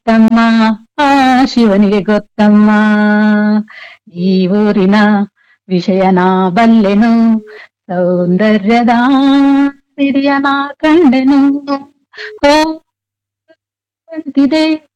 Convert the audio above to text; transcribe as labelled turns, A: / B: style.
A: ಗೊತ್ತಮ್ಮ, ಆ ಶಿವನಿಗೆ ಗೊತ್ತಮ್ಮ. ಈ ಊರಿನ ವಿಷಯನ ಬಲ್ಲೆನು, ಸೌಂದರ್ಯದ ಸಿರಿಯನ ಕಂಡೆನು. ಓ ಅಂತಿದೆ